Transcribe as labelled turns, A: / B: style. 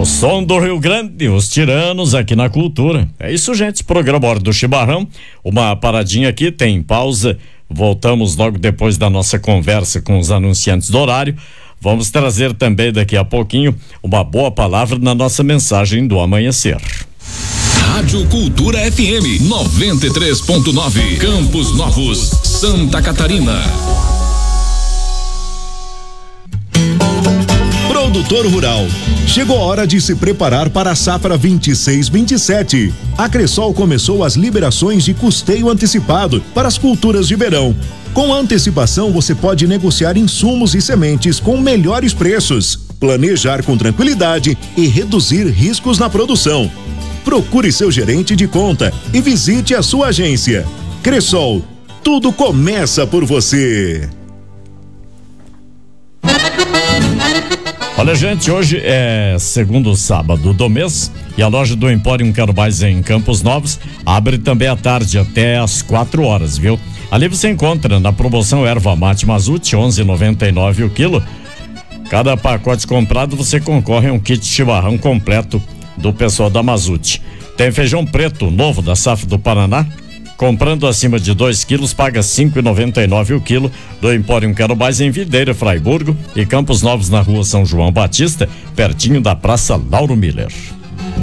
A: O som do Rio Grande, os tiranos aqui na Cultura. É isso, gente, programa Hora do Chimarrão. Uma paradinha aqui, tem pausa. Voltamos logo depois da nossa conversa com os anunciantes do horário. Vamos trazer também daqui a pouquinho uma boa palavra na nossa mensagem do amanhecer.
B: Rádio Cultura FM 93.9, Campos Novos, Santa Catarina.
C: Produtor rural, chegou a hora de se preparar para a safra 26/27. A Cressol começou as liberações de custeio antecipado para as culturas de verão. Com antecipação, você pode negociar insumos e sementes com melhores preços, planejar com tranquilidade e reduzir riscos na produção. Procure seu gerente de conta e visite a sua agência. Cressol, tudo começa por você.
A: Olha, gente, hoje é segundo sábado do mês e a loja do Empório Quero Mais em Campos Novos abre também à tarde até às 4 horas, viu? Ali você encontra na promoção erva mate Mazute, 11,99 o quilo. Cada pacote comprado você concorre a um kit chimarrão completo do pessoal da Mazute. Tem feijão preto novo da safra do Paraná. Comprando acima de 2 quilos, paga 5,99 o quilo. Do Empório Quero Mais em Videira, Fraiburgo e Campos Novos, na rua São João Batista, pertinho da Praça Lauro Miller.